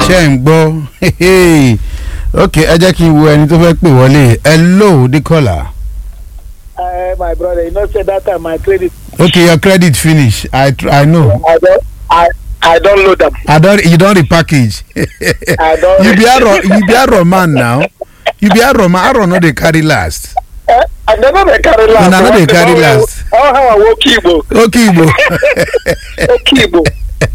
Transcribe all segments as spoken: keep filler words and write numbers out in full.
ṣé ń gbọ́ okay ẹ jẹ́ kí n wo ẹni tó fẹ́ pè wọlé. Hello the caller. Uh, my brother, you know, say that time my credit. Okay, your credit finish. I I know. I don't. I I don't load them. I don't. You don't repackage. I don't. You be a you be a Roman now. You be a Roman. I don't know they carry last. Uh, I never they carry last. No, no, they carry last. Oh, how I walk Igbo. Okay, Igbo. Okay, Igbo.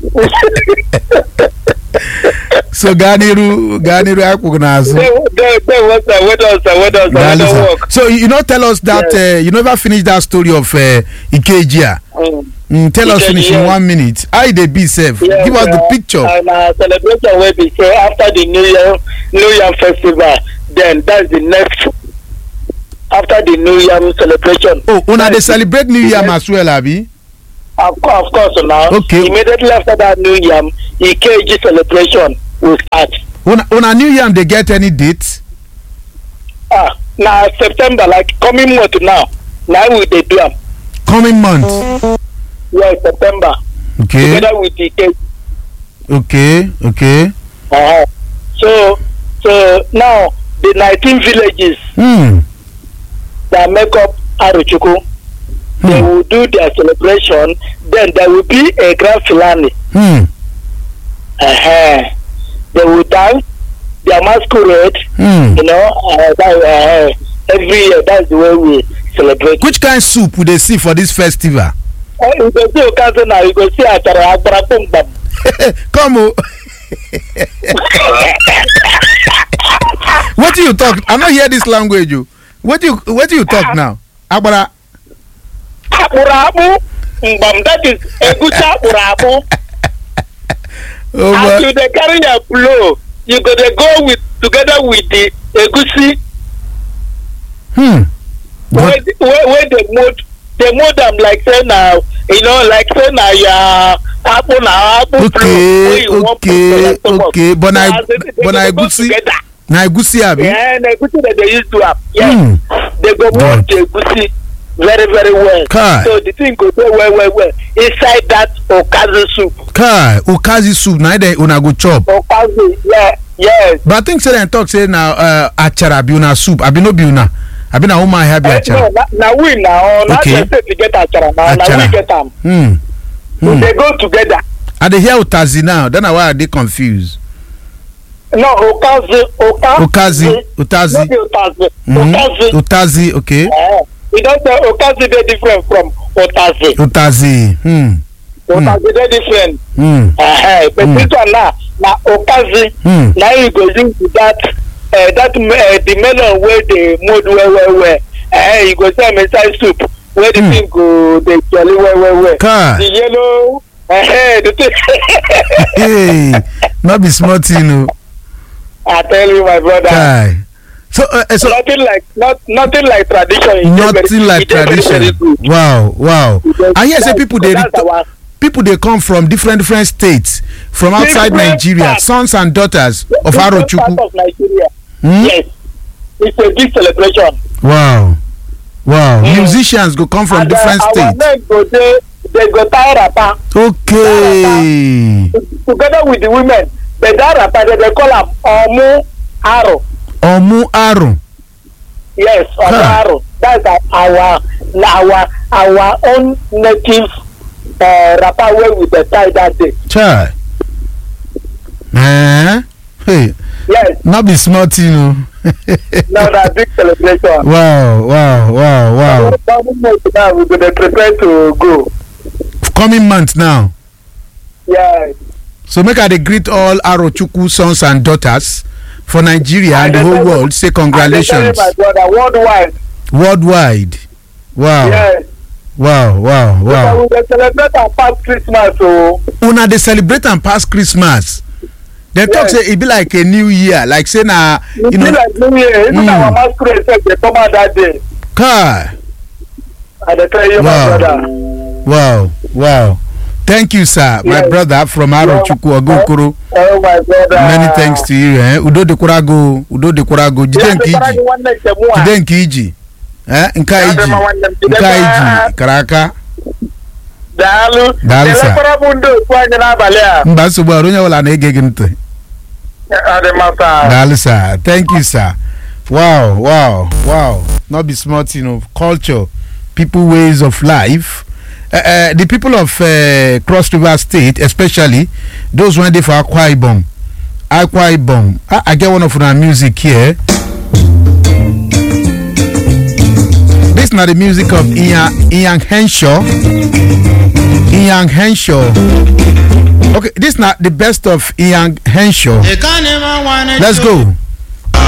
So Ganiru Ganiru Akunazo. What does what does what does work? So you know, tell us that yes. uh, you never finished that story of uh, Ikejia. Mm. Mm, tell Ikeji, us finish yes. in one minute. How they be safe? Yes, Give us uh, the picture. And uh, celebration will be say after the New Year New Year festival. Then that's the next. After the New Year celebration. Oh, una they celebrate New Year yes. as well, Abi? Of course, of course. Now, okay. Immediately after that New Year, E K G celebration will start. Una, una New Year, they get any dates? Ah, now September, like coming month now. Now we they do them. Coming month. Yes, September. Okay. Together with E K G. Okay. Okay. Uh-huh. So, so now the nineteen villages hmm. that make up Arochukwu. Hmm. They will do their celebration. Then there will be a grand finale. Hmm. Uh-huh. They will dance their masquerade. Hmm. You know, uh, that, uh, every year that's the way we celebrate. Which kind of soup would they see for this festival? Uh, you go see Okazo now. You go see Achara Agbara Pumbam. Come on. What do you talk? I don't hear this language. You. What do you? What do you talk now? Agbara. Akurabu, mbam, that is egucha akurabu. Oh, as you dey carry your flow, you go dey go with together with the egusi. Hmm. Where where they mold they mold them like say now, you know, like say now your apple now apple okay, flow. Okay, okay, but na but na egusi. Na egusi abi? Yeah, na egusi that they used to have. Yes, hmm. They go mold the egusi. Very, very well. Kai. So the thing goes well, well, well, well. Inside that okazi soup. Kai, okazi soup. Now they una go chop. Okazi, yeah, yes. But I think say and talk say now uh, achara bi una soup. Abi no bi una. Abi na woman have bi achara. No, now we now. Okay. Now they get achara now. Now we get them. Hmm. Hmm. They go together. And they hear okazi now. Then why are they confused? No, okazi, okazi. Okazi, okazi. Okazi. Okazi. Okazi, okay. Yeah. You don't say okazi dey different from otazi. Otazi. Hmm. Otazi dey different. Hmm. Uh-huh. But mm. this one now, now okazi. Hmm. Now you go use that, uh, that uh, the melon where they mold well, well, well. Uh, you go say inside soup where the mm. thing go they jolly well, well, well. Car. The yellow. Uh, the thing. Hey, not be smart, you know. I tell you, my brother. Car. So, uh, so nothing like not nothing like tradition. Nothing like tradition. Wow, wow. I hear say people they people they come from different different states from outside Nigeria, parts. Sons and daughters of Arochukwu. Of Nigeria. Hmm? Yes, it's a big celebration. Wow, wow. Mm. Musicians go come from and different uh, states. Men go they, they go tie wrapper. Okay. Together with the women, they tie wrapper. They call them Omu Aro. Omu Aro. Yes, Omu huh. Aro. That's our our our own native uh, wrapper where we the tie that day. Chai. Eh? Hey. Yes. Not be smart, you know. No, that's big celebration. Wow, wow, wow, wow. Coming month now, we're going to prepare to go. Coming month now. Yeah. So make I dey greet all Arochukwu sons and daughters for Nigeria and, and the whole world. Say congratulations. My brother, worldwide. Worldwide. Wow. Yes. Wow, wow, wow. We dey celebrate and pass Christmas, so. Una dey celebrate and pass Christmas. They yes. talk say it be like a new year, like say na you it know. Be like new year. Even mm. our masquerade say they come out that day. Car. I dey tell you, wow. my brother. Wow, wow. Thank you, sir. Yes. My brother from Arochukwu Ogokoro. Oh, my brother. Many thanks to you. Eh? Udo de Kurago, Udo de Kurago. Jide nkiji. Jide nkiji. Eh? Nka iji. Nka iji. Karaka. Dalu. Dalu, sir. Mba nsogbu arụ onye ọbụla na-ege gị ntị. Dale, sir. Thank you, sir. Wow, wow, wow. Not be smart, you know, culture, people, ways of life. Uh, uh, the people of uh, Cross River State, especially those when they for Akwa Ibom. Akwa Ibom. I, I get one of our music here. This is not the music of Ian, Ian Henshaw. Ian Henshaw. Okay, this is not the best of Ian Henshaw. Let's go.